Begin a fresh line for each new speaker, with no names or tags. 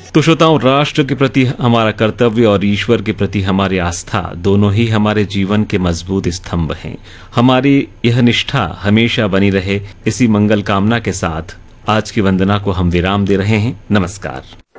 तो श्रोताओं, राष्ट्र के प्रति हमारा कर्तव्य और ईश्वर के प्रति हमारी आस्था दोनों ही हमारे जीवन के मजबूत स्तंभ हैं। हमारी यह निष्ठा हमेशा बनी रहे, इसी मंगल कामना के साथ आज की वंदना को हम विराम दे रहे हैं। नमस्कार।